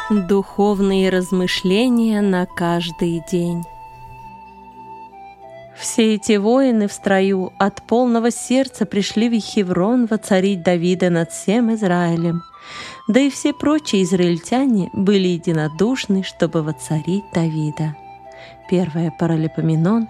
Духовные размышления на каждый день. Все эти воины в строю от полного сердца пришли в Хеврон воцарить Давида над всем Израилем. Да и все прочие израильтяне были единодушны, чтобы воцарить Давида. 1 Паралипоменон,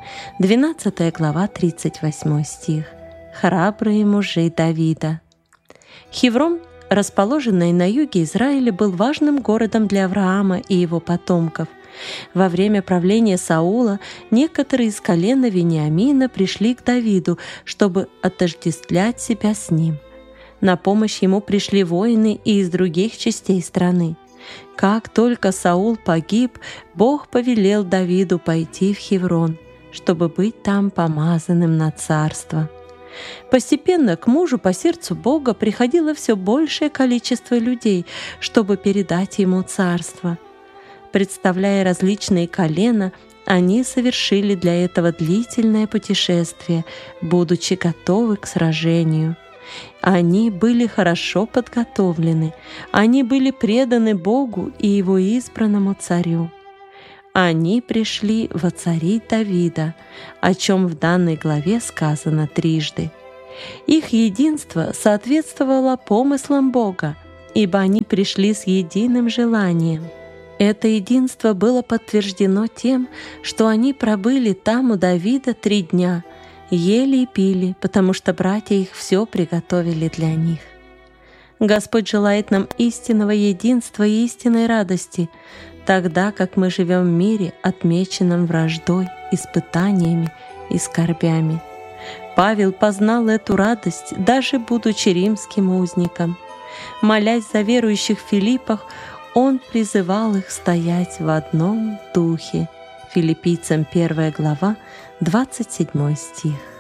12 глава, 38 стих. Храбрые мужи Давида. Хеврон, расположенный на юге Израиля, был важным городом для Авраама и его потомков. Во время правления Саула некоторые из колена Вениамина пришли к Давиду, чтобы отождествлять себя с ним. На помощь ему пришли воины и из других частей страны. Как только Саул погиб, Бог повелел Давиду пойти в Хеврон, чтобы быть там помазанным на царство. Постепенно к мужу по сердцу Бога приходило все большее количество людей, чтобы передать ему царство. Представляя различные колена, они совершили для этого длительное путешествие, будучи готовы к сражению. Они были хорошо подготовлены, они были преданы Богу и Его избранному царю. Они пришли воцарить Давида, о чем в данной главе сказано трижды. Их единство соответствовало помыслам Бога, ибо они пришли с единым желанием. Это единство было подтверждено тем, что они пробыли там у Давида 3 дня, ели и пили, потому что братья их все приготовили для них. Господь желает нам истинного единства и истинной радости, тогда как мы живем в мире, отмеченном враждой, испытаниями и скорбями. Павел познал эту радость, даже будучи римским узником. Молясь за верующих в Филиппах, он призывал их стоять в одном духе. Филиппийцам 1 глава, 27 стих.